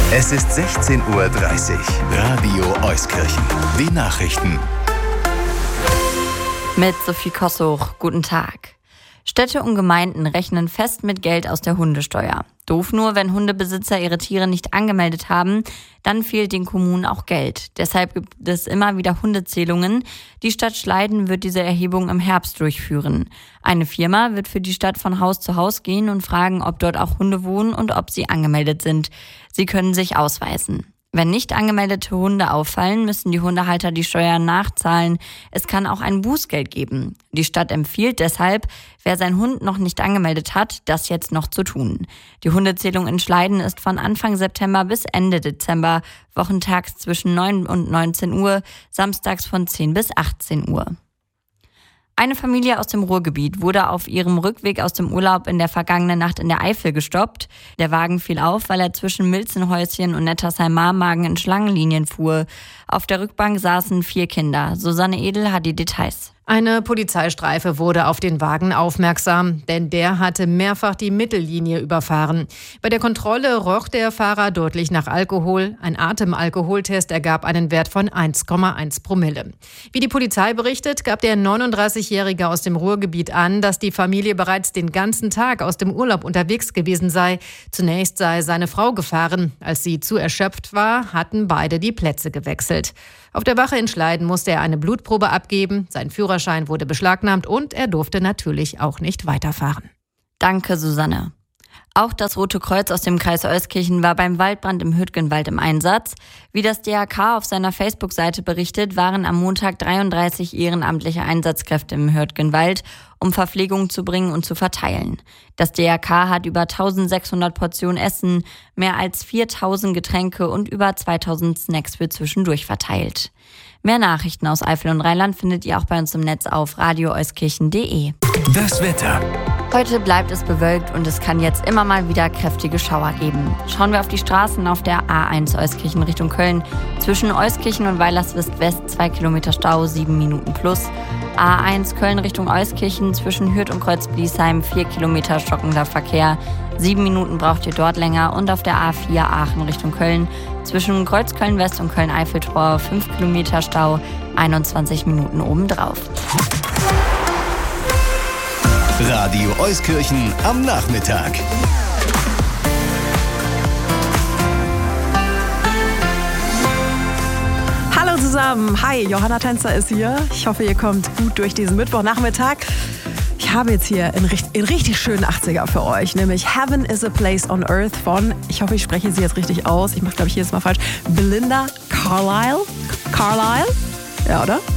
Es ist 16:30 Uhr. Radio Euskirchen. Die Nachrichten. Mit Sophie Kossuch. Guten Tag. Städte und Gemeinden rechnen fest mit Geld aus der Hundesteuer. Doof nur, wenn Hundebesitzer ihre Tiere nicht angemeldet haben, dann fehlt den Kommunen auch Geld. Deshalb gibt es immer wieder Hundezählungen. Die Stadt Schleiden wird diese Erhebung im Herbst durchführen. Eine Firma wird für die Stadt von Haus zu Haus gehen und fragen, ob dort auch Hunde wohnen und ob sie angemeldet sind. Sie können sich ausweisen. Wenn nicht angemeldete Hunde auffallen, müssen die Hundehalter die Steuern nachzahlen. Es kann auch ein Bußgeld geben. Die Stadt empfiehlt deshalb, wer seinen Hund noch nicht angemeldet hat, das jetzt noch zu tun. Die Hundezählung in Schleiden ist von Anfang September bis Ende Dezember, wochentags zwischen 9 und 19 Uhr, samstags von 10 bis 18 Uhr. Eine Familie aus dem Ruhrgebiet wurde auf ihrem Rückweg aus dem Urlaub in der vergangenen Nacht in der Eifel gestoppt. Der Wagen fiel auf, weil er zwischen Milzenhäuschen und Nettersheim-Marmagen in Schlangenlinien fuhr. Auf der Rückbank saßen 4 Kinder. Susanne Edel hat die Details. Eine Polizeistreife wurde auf den Wagen aufmerksam, denn der hatte mehrfach die Mittellinie überfahren. Bei der Kontrolle roch der Fahrer deutlich nach Alkohol. Ein Atemalkoholtest ergab einen Wert von 1,1 Promille. Wie die Polizei berichtet, gab der 39-Jährige aus dem Ruhrgebiet an, dass die Familie bereits den ganzen Tag aus dem Urlaub unterwegs gewesen sei. Zunächst sei seine Frau gefahren. Als sie zu erschöpft war, hatten beide die Plätze gewechselt. Auf der Wache in Schleiden musste er eine Blutprobe abgeben. Sein Führerschein wurde beschlagnahmt und er durfte natürlich auch nicht weiterfahren. Danke, Susanne. Auch das Rote Kreuz aus dem Kreis Euskirchen war beim Waldbrand im Hürtgenwald im Einsatz. Wie das DRK auf seiner Facebook-Seite berichtet, waren am Montag 33 ehrenamtliche Einsatzkräfte im Hürtgenwald, um Verpflegung zu bringen und zu verteilen. Das DRK hat über 1600 Portionen Essen, mehr als 4000 Getränke und über 2000 Snacks für zwischendurch verteilt. Mehr Nachrichten aus Eifel und Rheinland findet ihr auch bei uns im Netz auf radioeuskirchen.de. Das Wetter. Heute bleibt es bewölkt und es kann jetzt immer mal wieder kräftige Schauer geben. Schauen wir auf die Straßen auf der A1 Euskirchen Richtung Köln. Zwischen Euskirchen und Weilerswist-West 2 Kilometer Stau, 7 Minuten plus. A1 Köln Richtung Euskirchen zwischen Hürth und Kreuz-Bliesheim 4 Kilometer stockender Verkehr. 7 Minuten braucht ihr dort länger. Und auf der A4 Aachen Richtung Köln zwischen Kreuzköln-West und Köln-Eiffeltor 5 Kilometer Stau, 21 Minuten obendrauf. Radio Euskirchen am Nachmittag. Hallo zusammen, hi, Johanna Tänzer ist hier. Ich hoffe, ihr kommt gut durch diesen Mittwochnachmittag. Ich habe jetzt hier einen richtig schönen 80er für euch, nämlich Heaven is a Place on Earth von, ich hoffe, ich spreche sie jetzt richtig aus, ich mache, glaube ich, jedes Mal falsch, Belinda Carlisle? Ja, oder?